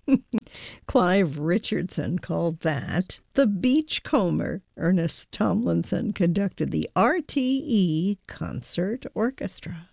Clive Richardson called that the Beachcomber. Ernest Tomlinson conducted the RTE Concert Orchestra.